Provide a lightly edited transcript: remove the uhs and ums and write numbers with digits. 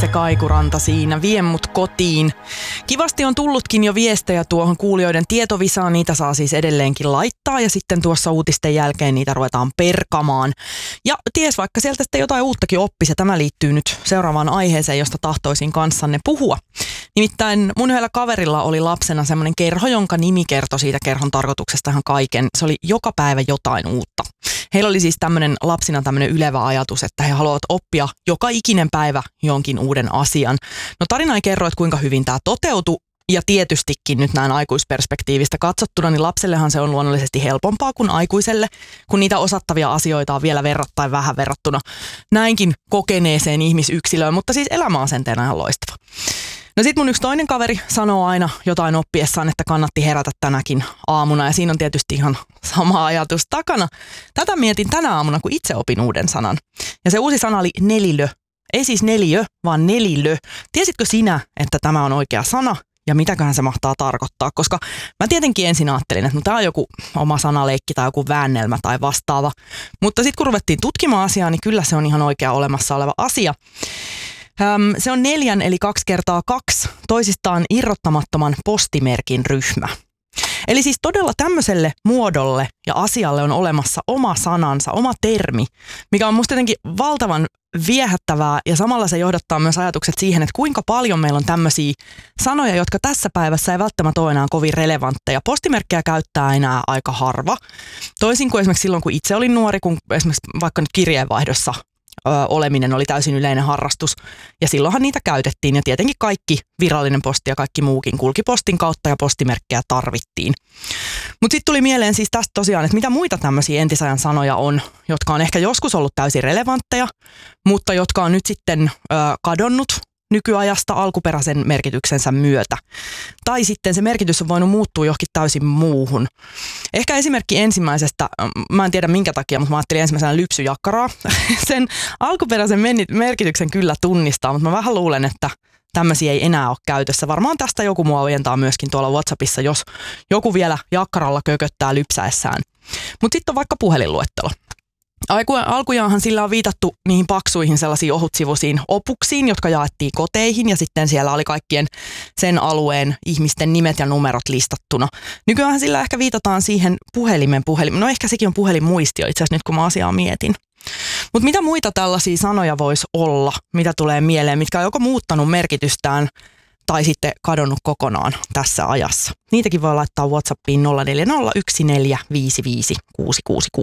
se kaikuranta siinä, vie mut kotiin. Kivasti on tullutkin jo viestejä tuohon kuulijoiden tietovisaan, niitä saa siis edelleenkin laittaa ja sitten tuossa uutisten jälkeen niitä ruvetaan perkamaan. Ja ties vaikka sieltä sitten jotain uuttakin oppisi, ja tämä liittyy nyt seuraavaan aiheeseen, josta tahtoisin kanssanne puhua. Nimittäin mun yhdellä kaverilla oli lapsena semmoinen kerho, jonka nimi kertoi siitä kerhon tarkoituksesta ihan kaiken. Se oli joka päivä jotain uutta. Heillä oli siis lapsina tämmöinen ylevä ajatus, että he haluavat oppia joka ikinen päivä jonkin uuden asian. No tarina ei kerro, että kuinka hyvin tämä toteutui. Ja tietystikin nyt näin aikuisperspektiivistä katsottuna, niin lapsellehan se on luonnollisesti helpompaa kuin aikuiselle, kun niitä osattavia asioita on vielä verrattain vähän verrattuna näinkin kokeneeseen ihmisyksilöön, mutta siis elämäasenteena ihan loistava. No sit mun yksi toinen kaveri sanoo aina jotain oppiessaan, että kannatti herätä tänäkin aamuna, ja siinä on tietysti ihan sama ajatus takana. Tätä mietin tänä aamuna, kun itse opin uuden sanan. Ja se uusi sana oli nelilö. Ei siis neliö, vaan nelilö. Tiesitkö sinä, että tämä on oikea sana? Ja mitäköhän se mahtaa tarkoittaa, koska mä tietenkin ensin ajattelin, että no tää on joku oma sanaleikki tai joku väännelmä tai vastaava. Mutta sitten kun ruvettiin tutkimaan asiaa, niin kyllä se on ihan oikea olemassa oleva asia. Se on 4 eli 2x2 toisistaan irrottamattoman postimerkin ryhmä. Eli siis todella tämmöiselle muodolle ja asialle on olemassa oma sanansa, oma termi, mikä on musta jotenkin valtavan viehättävää ja samalla se johdattaa myös ajatukset siihen, että kuinka paljon meillä on tämmöisiä sanoja, jotka tässä päivässä ei välttämättä ole enää kovin relevantteja. Postimerkkejä käyttää enää aika harva. Toisin kuin esimerkiksi silloin, kun itse olin nuori, kun esimerkiksi vaikka nyt kirjeenvaihdossa oleminen oli täysin yleinen harrastus. Ja silloinhan niitä käytettiin ja tietenkin kaikki virallinen posti ja kaikki muukin kulki postin kautta ja postimerkkejä tarvittiin. Mutta sitten tuli mieleen siis tästä tosiaan, että mitä muita tämmöisiä entisajan sanoja on, jotka on ehkä joskus ollut täysin relevantteja, mutta jotka on nyt sitten kadonnut nykyajasta alkuperäisen merkityksensä myötä. Tai sitten se merkitys on voinut muuttua johonkin täysin muuhun. Ehkä esimerkki ensimmäisestä, mä en tiedä minkä takia, mutta mä ajattelin ensimmäisenä lypsyjakkaraa. Sen alkuperäisen merkityksen kyllä tunnistaa, mutta mä vähän luulen, että tämmöisiä ei enää ole käytössä. Varmaan tästä joku mua ojentaa myöskin tuolla WhatsAppissa, jos joku vielä jakkaralla kököttää lypsäessään. Mutta sitten on vaikka puhelinluettelo. Alkujaanhan sillä on viitattu niihin paksuihin sellaisiin ohutsivuisiin opuksiin, jotka jaettiin koteihin ja sitten siellä oli kaikkien sen alueen ihmisten nimet ja numerot listattuna. Nykyään sillä ehkä viitataan siihen puhelimen. No ehkä sekin on puhelinmuistio itse asiassa nyt kun mä asiaa mietin. Mutta mitä muita tällaisia sanoja voisi olla, mitä tulee mieleen, mitkä on joko muuttanut merkitystään tai sitten kadonnut kokonaan tässä ajassa. Niitäkin voi laittaa WhatsAppiin 0401455666.